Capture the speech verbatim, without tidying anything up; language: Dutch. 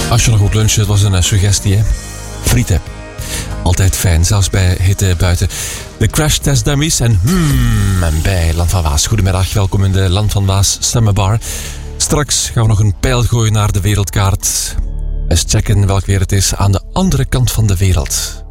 Als je nog moet lunchen, het was een suggestie, hè. Frieten. Altijd fijn, zelfs bij hitte buiten. De Crash Test Dummies en hmm, en bij Land van Waas. Goedemiddag, welkom in de Land van Waas Summer Bar. Straks gaan we nog een pijl gooien naar de wereldkaart. Eens checken welk weer het is aan de andere kant van de wereld.